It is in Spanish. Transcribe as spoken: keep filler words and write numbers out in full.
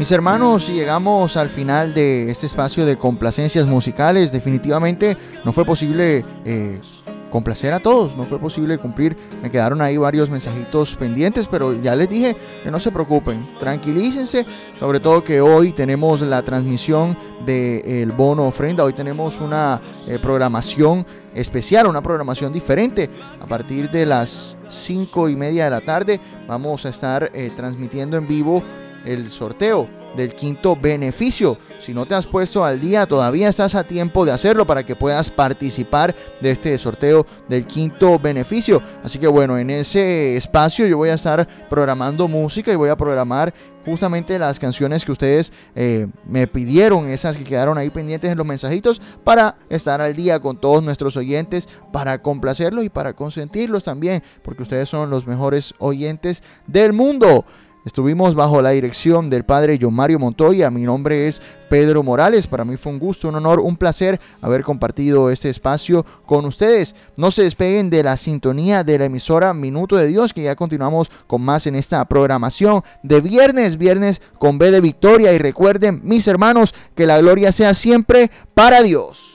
Mis hermanos, llegamos al final de este espacio de complacencias musicales. Definitivamente no fue posible eh, complacer a todos, no fue posible cumplir. Me quedaron ahí varios mensajitos pendientes, pero ya les dije que no se preocupen, tranquilícense, sobre todo que hoy tenemos la transmisión del bono ofrenda. Hoy tenemos una eh, programación especial, una programación diferente. A partir de las cinco y media de la tarde vamos a estar eh, transmitiendo en vivo el sorteo del quinto beneficio. Si no te has puesto al día, todavía estás a tiempo de hacerlo para que puedas participar de este sorteo del quinto beneficio. Así que bueno, en ese espacio yo voy a estar programando música y voy a programar justamente las canciones que ustedes eh, me pidieron, esas que quedaron ahí pendientes en los mensajitos, para estar al día con todos nuestros oyentes, para complacerlos y para consentirlos también, porque ustedes son los mejores oyentes del mundo. Estuvimos bajo la dirección del padre John Mario Montoya. Mi nombre es Pedro Morales. Para mí fue un gusto, un honor, un placer haber compartido este espacio con ustedes. No se despeguen de la sintonía de la emisora Minuto de Dios, que ya continuamos con más en esta programación de viernes, viernes con B de Victoria. Y recuerden, mis hermanos, que la gloria sea siempre para Dios.